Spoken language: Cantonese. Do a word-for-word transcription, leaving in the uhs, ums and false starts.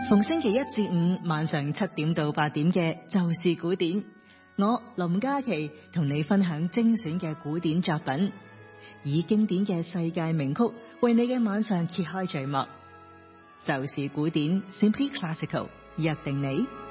逢星期一至五晚上七點到八點嘅就是古典，我林嘉琪同你分享精選嘅古典作品，以經典嘅世界名曲為你嘅晚上揭開序幕。就是古典 Simply Classical， 約定你。